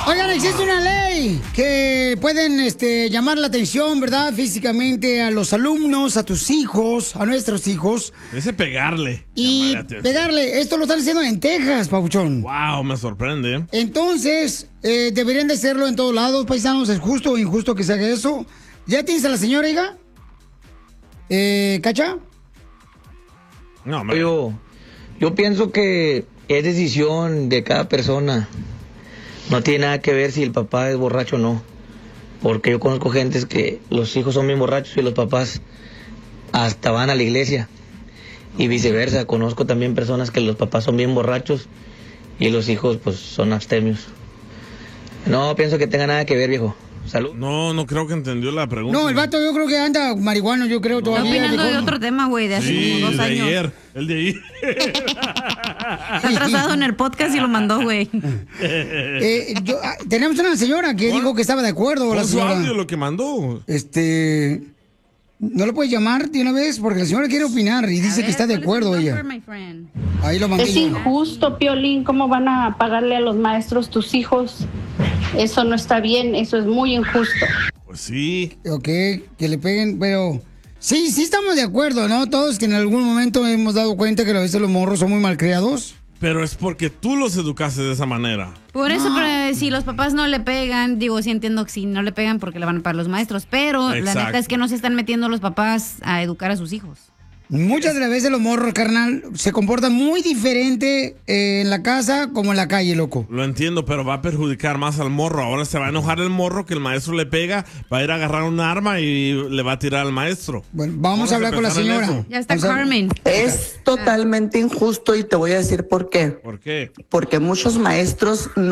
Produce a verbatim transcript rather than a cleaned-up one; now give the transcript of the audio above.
Oigan, existe una ley que pueden este, llamar la atención, ¿verdad? Físicamente a los alumnos, a tus hijos, a nuestros hijos. Ese pegarle. Y pegarle. Esto lo están haciendo en Texas, papuchón. Wow, me sorprende. Entonces, eh, deberían de hacerlo en todos lados, paisanos. ¿Es justo o injusto que se haga eso? ¿Ya tienes a la señora, hija? Eh, ¿Cacha? No, me... yo, yo pienso que es decisión de cada persona. No tiene nada que ver si el papá es borracho o no. Porque yo conozco gentes que los hijos son bien borrachos y los papás hasta van a la iglesia. Y viceversa, conozco también personas que los papás son bien borrachos y los hijos pues son abstemios. No pienso que tenga nada que ver, viejo. Salud. No, no creo que entendió la pregunta. No, el vato yo creo que anda marihuano, yo creo todavía. Está opinando mejor. de otro tema, güey, de hace Sí, como dos de años. ayer, el de ayer. Está atrasado en el podcast y lo mandó, güey. Eh, yo, ah, tenemos una señora que dijo que estaba de acuerdo. La Pon su señora. audio lo que mandó. Este... ¿No lo puedes llamar de una vez? Porque la señora quiere opinar y dice que está de acuerdo ella. Ahí lo mandé Es yo. injusto, Piolín, ¿cómo van a pagarle a los maestros tus hijos? Eso no está bien, eso es muy injusto. Pues sí. Ok, que le peguen, pero... Sí, sí estamos de acuerdo, ¿no? Todos que en algún momento hemos dado cuenta que a veces los morros son muy malcriados. Pero es porque tú los educaste de esa manera. Por eso, pero si los papás no le pegan, digo, sí entiendo que si no le pegan porque le van a pagar los maestros, pero Exacto. la neta es que no se están metiendo los papás a educar a sus hijos. Muchas de las veces los morros, carnal, se comportan muy diferente eh, en la casa como en la calle, loco. Lo entiendo, pero va a perjudicar más al morro. Ahora se va a enojar el morro que el maestro le pega, va a ir a agarrar un arma y le va a tirar al maestro. Bueno, vamos a hablar con la señora. Ya está Vamos a- Carmen. Es totalmente injusto y te voy a decir por qué. ¿Por qué? Porque muchos maestros no